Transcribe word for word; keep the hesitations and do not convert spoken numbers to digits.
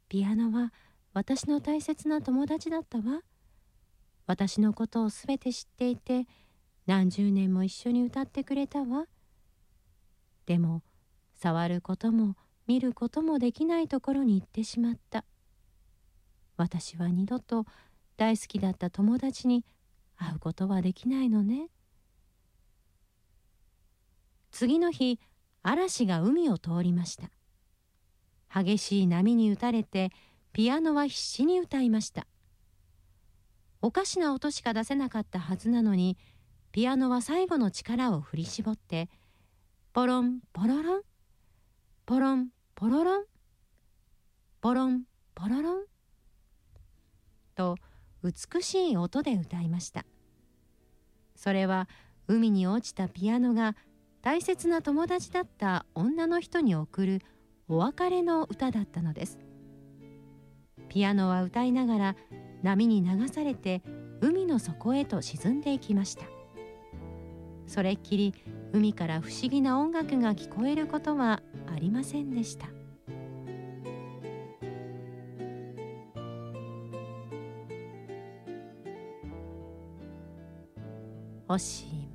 ピアノは私の大切な友達だったわ。私のことをすべて知っていて、何十年も一緒に歌ってくれたわ。でも、触ることも見ることもできないところに行ってしまった。私は二度と大好きだった友達に会うことはできないのね。次の日、嵐が海を通りました。激しい波に打たれて、ピアノは必死に歌いました。おかしな音しか出せなかったはずなのに、ピアノは最後の力を振り絞って、ポロンポロロン、ポロンポロロン、ポロンポロロンと美しい音で歌いました。それは海に落ちたピアノが大切な友達だった女の人に贈るお別れの歌だったのです。ピアノは歌いながら波に流されて海の底へと沈んでいきました。それっきり海から不思議な音楽が聞こえることはありませんでした。おしまい。